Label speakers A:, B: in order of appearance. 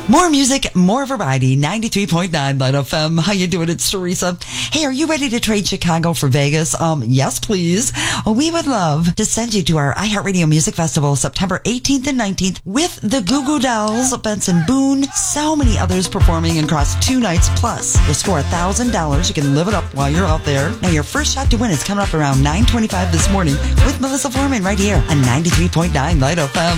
A: More music, more variety. 93.9 Light FM. How you doing? It's Teresa. Hey, are you ready to trade Chicago for Vegas? Yes, please. We would love to send you to our iHeartRadio Music Festival September 18th and 19th with the Goo Goo Dolls, Benson Boone, so many others performing across 2 nights. Plus, you'll score $1,000. You can live it up while you're out there. Now, your first shot to win is coming up around 9:25 this morning with Melissa Foreman right here on 93.9 Light FM.